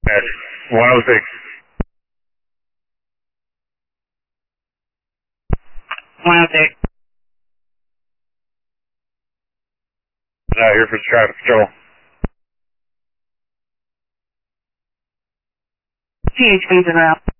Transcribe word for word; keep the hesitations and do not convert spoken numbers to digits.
That's one oh six. one oh six. Out here for traffic control. T H B's en route.